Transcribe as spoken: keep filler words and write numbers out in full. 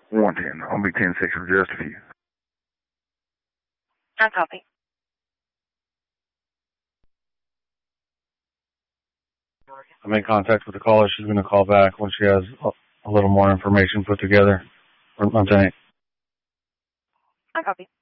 one ten. I'll be ten six for just a few. I copy. I made contact with the caller. She's going to call back when she has a, a little more information put together. Lieutenant. I copy.